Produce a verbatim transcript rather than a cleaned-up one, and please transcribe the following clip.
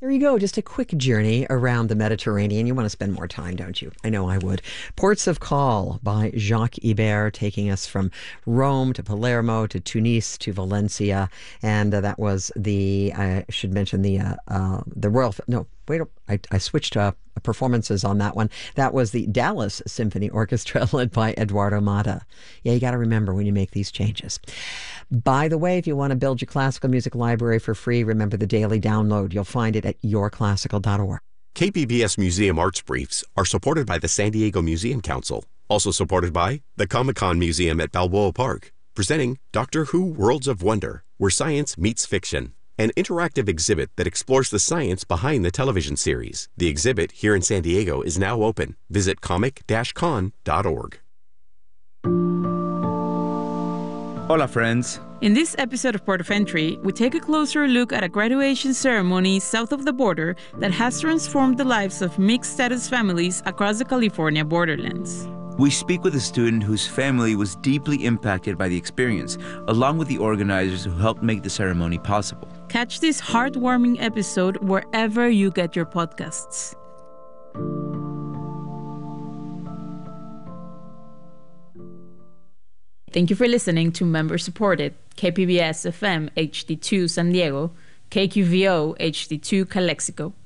There you go. Just a quick journey around the Mediterranean. You want to spend more time, don't you? I know I would. Ports of Call by Jacques Ibert, taking us from Rome to Palermo to Tunis to Valencia. And uh, that was the, I should mention the, uh, uh, the Royal, no, wait, I, I switched uh, performances on that one. That was the Dallas Symphony Orchestra led by Eduardo Mata. Yeah, you got to remember when you make these changes. By the way, if you want to build your classical music library for free, remember the daily download. You'll find it at your classical dot org. K P B S Museum Arts Briefs are supported by the San Diego Museum Council. Also supported by the Comic-Con Museum at Balboa Park. Presenting Doctor Who Worlds of Wonder, where science meets fiction. An interactive exhibit that explores the science behind the television series. The exhibit here in San Diego is now open. Visit comic dash con dot org. Hola, friends. In this episode of Port of Entry, we take a closer look at a graduation ceremony south of the border that has transformed the lives of mixed-status families across the California borderlands. We speak with a student whose family was deeply impacted by the experience, along with the organizers who helped make the ceremony possible. Catch this heartwarming episode wherever you get your podcasts. Thank you for listening to member-supported K P B S F M H D two San Diego, K Q V O H D two Calexico,